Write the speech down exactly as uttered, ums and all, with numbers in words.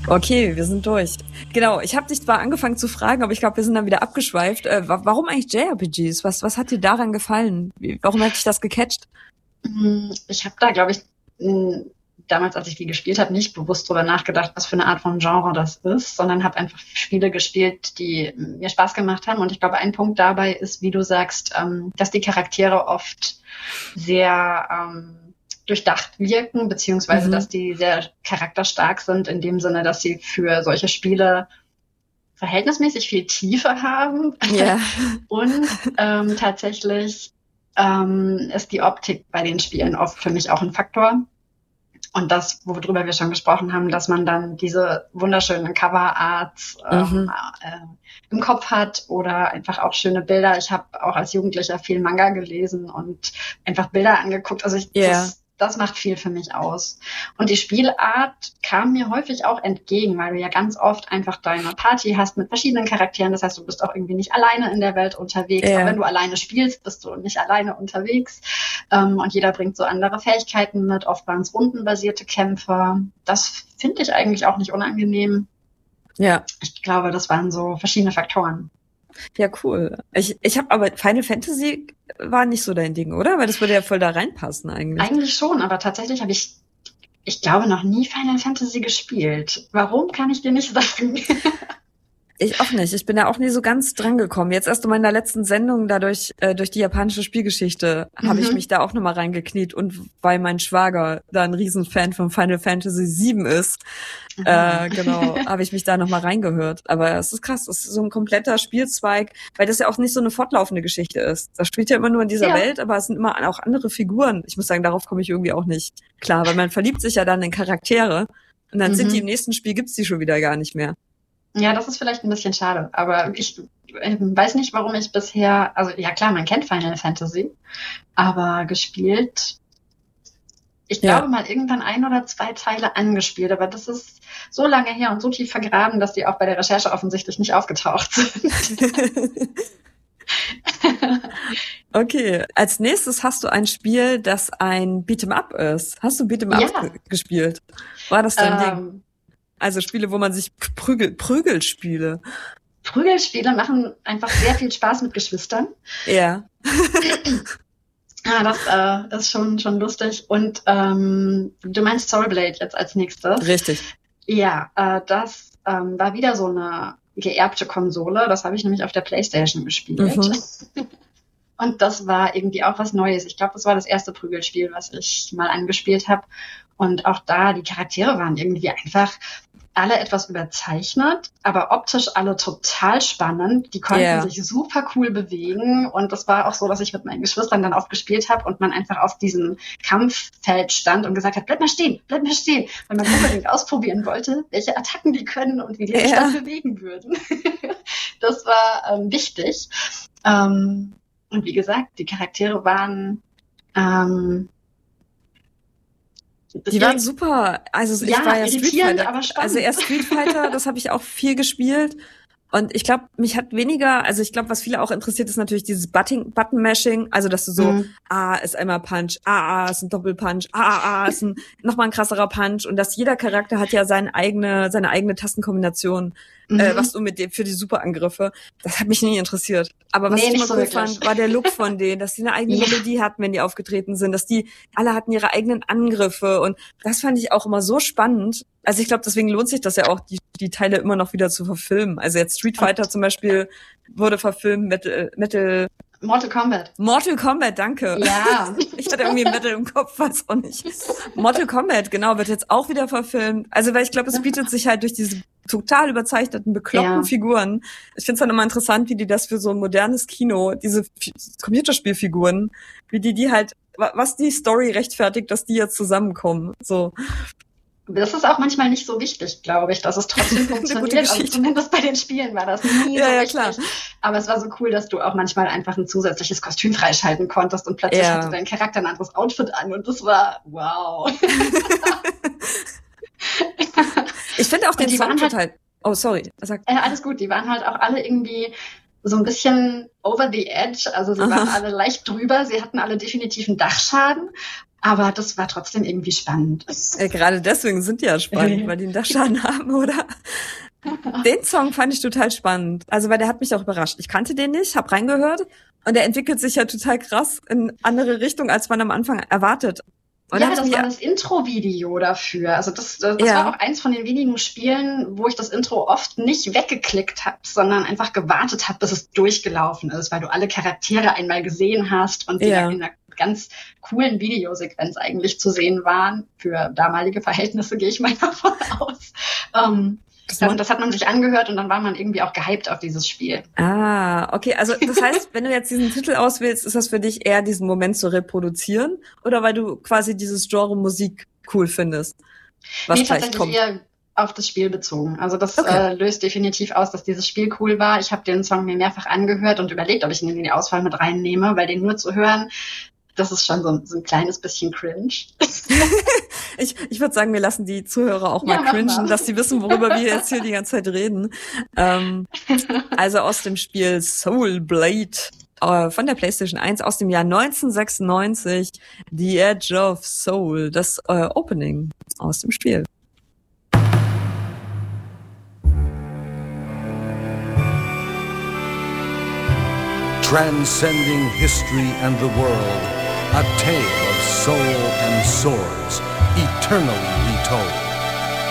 Okay, wir sind durch. Genau, ich habe dich zwar angefangen zu fragen, aber ich glaube, wir sind dann wieder abgeschweift. Äh, warum eigentlich J R P Gs? Was, was hat dir daran gefallen? Wie, warum hat dich das gecatcht? Ich habe da, glaube ich, damals, als ich die gespielt habe, nicht bewusst drüber nachgedacht, was für eine Art von Genre das ist, sondern habe einfach Spiele gespielt, die mir Spaß gemacht haben. Und ich glaube, ein Punkt dabei ist, wie du sagst, ähm, dass die Charaktere oft sehr ähm, durchdacht wirken, beziehungsweise mhm. dass die sehr charakterstark sind, in dem Sinne, dass sie für solche Spiele verhältnismäßig viel Tiefe haben. Yeah. Und ähm, tatsächlich ähm, ist die Optik bei den Spielen oft für mich auch ein Faktor. Und das, worüber wir schon gesprochen haben, dass man dann diese wunderschönen Cover-Arts ähm, mhm. äh, im Kopf hat oder einfach auch schöne Bilder. Ich habe auch als Jugendlicher viel Manga gelesen und einfach Bilder angeguckt. Also ich, yeah. das, das macht viel für mich aus. Und die Spielart kam mir häufig auch entgegen, weil du ja ganz oft einfach deine Party hast mit verschiedenen Charakteren. Das heißt, du bist auch irgendwie nicht alleine in der Welt unterwegs. Yeah. Auch wenn du alleine spielst, bist du nicht alleine unterwegs. Ähm, und jeder bringt so andere Fähigkeiten mit. Oft waren es rundenbasierte Kämpfe. Das finde ich eigentlich auch nicht unangenehm. Ja. Ich glaube, das waren so verschiedene Faktoren. Ja, cool. Ich, ich habe aber Final Fantasy war nicht so dein Ding, oder? Weil das würde ja voll da reinpassen eigentlich. Eigentlich schon, aber tatsächlich habe ich, ich glaube, noch nie Final Fantasy gespielt. Warum, kann ich dir nicht sagen. Ich auch nicht. Ich bin da auch nie so ganz dran gekommen. Jetzt erst in meiner letzten Sendung, dadurch äh, durch die japanische Spielgeschichte, mhm. habe ich mich da auch nochmal reingekniet. Und weil mein Schwager da ein Riesenfan von Final Fantasy sieben ist, mhm. äh, genau, habe ich mich da nochmal reingehört. Aber es ist krass, es ist so ein kompletter Spielzweig, weil das ja auch nicht so eine fortlaufende Geschichte ist. Das spielt ja immer nur in dieser ja. Welt, aber es sind immer auch andere Figuren. Ich muss sagen, darauf komme ich irgendwie auch nicht klar, weil man verliebt sich ja dann in Charaktere und dann mhm. sind die im nächsten Spiel, gibt's die schon wieder gar nicht mehr. Ja, das ist vielleicht ein bisschen schade, aber ich äh, weiß nicht, warum ich bisher, also ja klar, man kennt Final Fantasy, aber gespielt, ich ja. glaube mal irgendwann ein oder zwei Teile angespielt, aber das ist so lange her und so tief vergraben, dass die auch bei der Recherche offensichtlich nicht aufgetaucht sind. Okay, als nächstes hast du ein Spiel, das ein Beat'em-up ist. Hast du Beat'em-up ja. g- gespielt? War das dein ähm, Ding? Also Spiele, wo man sich prügelt, Prügelspiele. Prügelspiele machen einfach sehr viel Spaß mit Geschwistern. Ja. Ah, das äh, ist schon schon lustig. Und ähm, du meinst Soulblade jetzt als nächstes? Richtig. Ja, äh, das ähm, war wieder so eine geerbte Konsole. Das habe ich nämlich auf der PlayStation gespielt. Mhm. Und das war irgendwie auch was Neues. Ich glaube, das war das erste Prügelspiel, was ich mal angespielt habe. Und auch da, die Charaktere waren irgendwie einfach alle etwas überzeichnet, aber optisch alle total spannend. Die konnten yeah. sich super cool bewegen. Und das war auch so, dass ich mit meinen Geschwistern dann oft gespielt habe und man einfach auf diesem Kampffeld stand und gesagt hat, bleib mal stehen, bleib mal stehen. Weil man unbedingt ausprobieren wollte, welche Attacken die können und wie die sich yeah. dann bewegen würden. Das war ähm, wichtig. Ähm, und wie gesagt, die Charaktere waren ähm, Die waren super. Also ich ja, war ja Street Fighter. Aber spannend. Also erst Street Fighter, das habe ich auch viel gespielt. Und ich glaube, mich hat weniger, also ich glaube, was viele auch interessiert, ist natürlich dieses Button-Mashing. Also, dass du so, mhm. A ist einmal Punch, A, A ist ein Doppelpunch, A, A, A ist ein nochmal ein krasserer Punch. Und dass jeder Charakter hat ja seine eigene, seine eigene Tastenkombination, mhm. äh, was du mit dem, für die Superangriffe. Das hat mich nie interessiert. Aber was nee, ich immer so cool wirklich. fand, war der Look von denen, dass die eine eigene ja. Melodie hatten, wenn die aufgetreten sind, dass die, alle hatten ihre eigenen Angriffe. Und das fand ich auch immer so spannend. Also ich glaube, deswegen lohnt sich das ja auch, die, die Teile immer noch wieder zu verfilmen. Also jetzt Street Fighter zum Beispiel wurde verfilmt, Metal, Metal Mortal Kombat. Mortal Kombat, danke. Ja. Ich hatte irgendwie Metal im Kopf, weiß auch nicht. Mortal Kombat, genau, wird jetzt auch wieder verfilmt. Also weil ich glaube, es bietet sich halt durch diese total überzeichneten, bekloppten ja. Figuren. Ich finde es dann immer interessant, wie die das für so ein modernes Kino, diese F- Computerspielfiguren, wie die die halt, was die Story rechtfertigt, dass die jetzt zusammenkommen. So. Das ist auch manchmal nicht so wichtig, glaube ich, dass es trotzdem funktioniert. Also zumindest bei den Spielen war das nie ja, so ja, wichtig. Klar. Aber es war so cool, dass du auch manchmal einfach ein zusätzliches Kostüm freischalten konntest und plötzlich ja. hatte dein Charakter ein anderes Outfit an und das war wow. Ich finde auch den Soundtrack halt, halt... Oh, sorry. Sag. Äh, alles gut, die waren halt auch alle irgendwie so ein bisschen over the edge. Also sie Aha. waren alle leicht drüber. Sie hatten alle definitiv einen Dachschaden. Aber das war trotzdem irgendwie spannend. Ja, gerade deswegen sind die ja spannend, weil die einen Dachschaden haben, oder? Den Song fand ich total spannend. Also, weil der hat mich auch überrascht. Ich kannte den nicht, hab reingehört und der entwickelt sich ja total krass in andere Richtung, als man am Anfang erwartet. Und ja, das war das Intro-Video dafür. Also das, das, das ja. war auch eins von den wenigen Spielen, wo ich das Intro oft nicht weggeklickt habe, sondern einfach gewartet habe, bis es durchgelaufen ist, weil du alle Charaktere einmal gesehen hast und die ja. in einer ganz coolen Videosequenz eigentlich zu sehen waren. Für damalige Verhältnisse gehe ich mal davon aus. Ähm, Das, das, das hat man sich angehört und dann war man irgendwie auch gehypt auf dieses Spiel. Ah, okay. Also das heißt, wenn du jetzt diesen Titel auswählst, ist das für dich eher diesen Moment zu reproduzieren oder weil du quasi dieses Genre Musik cool findest? Was nee, tatsächlich kommt? Eher auf das Spiel bezogen. Also das okay. äh, löst definitiv aus, dass dieses Spiel cool war. Ich habe den Song mir mehrfach angehört und überlegt, ob ich ihn in die Auswahl mit reinnehme, weil den nur zu hören, das ist schon so, so ein kleines bisschen cringe. ich ich würde sagen, wir lassen die Zuhörer auch mal ja, cringen, dass sie wissen, worüber wir jetzt hier die ganze Zeit reden. Ähm, also aus dem Spiel Soul Blade äh, von der PlayStation eins aus dem Jahr neunzehnhundertsechsundneunzig, The Edge of Soul, das äh, Opening aus dem Spiel. Transcending history and the world, a tale of soul and swords, eternally retold.